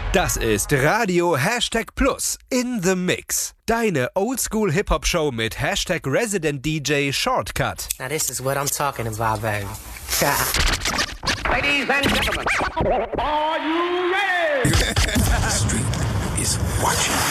Das ist Radio #Plus in the Mix. Deine Oldschool-Hip-Hop-Show mit #ResidentDJ Shortcut. Now this is what I'm talking about, baby. Ladies and gentlemen, are you ready? The street is watching.